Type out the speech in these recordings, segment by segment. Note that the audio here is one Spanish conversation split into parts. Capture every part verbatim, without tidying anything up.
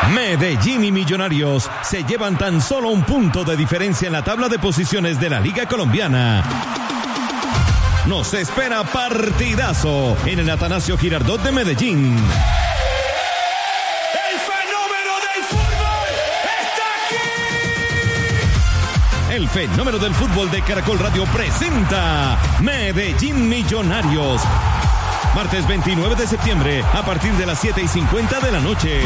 Medellín y Millonarios se llevan tan solo un punto de diferencia en la tabla de posiciones de la Liga Colombiana. Nos espera partidazo en el Atanasio Girardot de Medellín. ¡El fenómeno del fútbol está aquí! El fenómeno del fútbol de Caracol Radio presenta Medellín Millonarios. Martes veintinueve de septiembre a partir de las siete y cincuenta de la noche.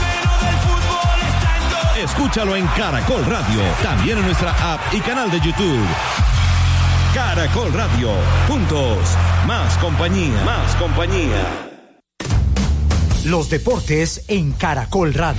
Escúchalo en Caracol Radio, también en nuestra app y canal de YouTube. Caracol Radio, juntos, más compañía, más compañía. Los deportes en Caracol Radio.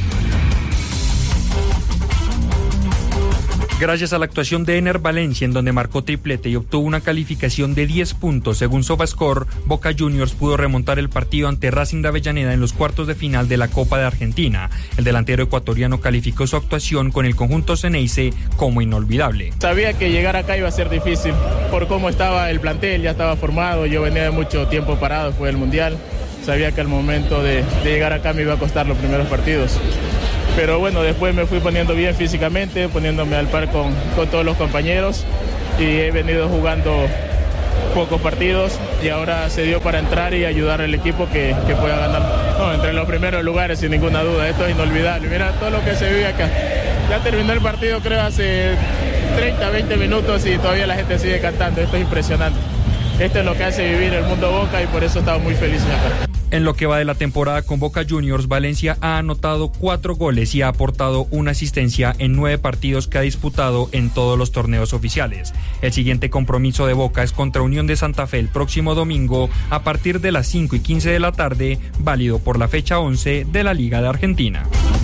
Gracias a la actuación de Ener Valencia, en donde marcó triplete y obtuvo una calificación de diez puntos según SofaScore, Boca Juniors pudo remontar el partido ante Racing de Avellaneda en los cuartos de final de la Copa de Argentina. El delantero ecuatoriano calificó su actuación con el conjunto Ceneice como inolvidable. Sabía que llegar acá iba a ser difícil por cómo estaba el plantel, ya estaba formado, yo venía de mucho tiempo parado después del Mundial. Sabía que al momento de, de llegar acá me iba a costar los primeros partidos. Pero bueno, después me fui poniendo bien físicamente, poniéndome al par con, con todos los compañeros y he venido jugando pocos partidos y ahora se dio para entrar y ayudar al equipo que, que pueda ganar. No, entre los primeros lugares sin ninguna duda, esto es inolvidable. Mira todo lo que se vive acá. Ya terminó el partido creo hace treinta, veinte minutos y todavía la gente sigue cantando, esto es impresionante. Esto es lo que hace vivir el mundo Boca y por eso estamos muy felices acá. En lo que va de la temporada con Boca Juniors, Valencia ha anotado cuatro goles y ha aportado una asistencia en nueve partidos que ha disputado en todos los torneos oficiales. El siguiente compromiso de Boca es contra Unión de Santa Fe el próximo domingo a partir de las cinco y quince de la tarde, válido por la fecha once de la Liga de Argentina.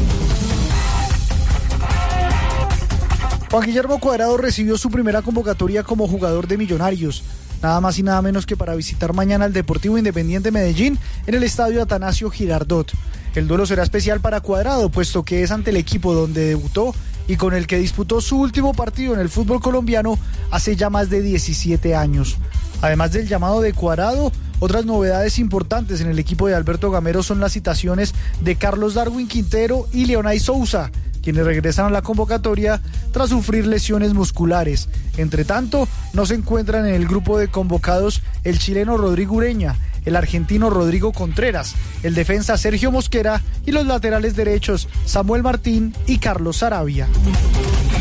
Juan Guillermo Cuadrado recibió su primera convocatoria como jugador de Millonarios. Nada más y nada menos que para visitar mañana al Deportivo Independiente Medellín en el estadio Atanasio Girardot. El duelo será especial para Cuadrado, puesto que es ante el equipo donde debutó y con el que disputó su último partido en el fútbol colombiano hace ya más de diecisiete años. Además del llamado de Cuadrado, otras novedades importantes en el equipo de Alberto Gamero son las citaciones de Carlos Darwin Quintero y Leonay Sousa, quienes regresan a la convocatoria tras sufrir lesiones musculares. Entre tanto, no se encuentran en el grupo de convocados el chileno Rodrigo Ureña, el argentino Rodrigo Contreras, el defensa Sergio Mosquera y los laterales derechos Samuel Martín y Carlos Sarabia.